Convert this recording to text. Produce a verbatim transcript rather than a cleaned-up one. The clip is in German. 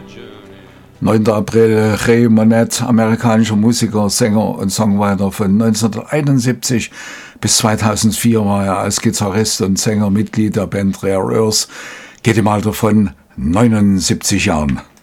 neunter April, Ray Monette, amerikanischer Musiker, Sänger und Songwriter. Von neunzehnhunderteinundsiebzig bis zweitausendvier war er als Gitarrist und Sänger Mitglied der Band Rare Earth, geht im Alter von neunundsiebzig Jahren.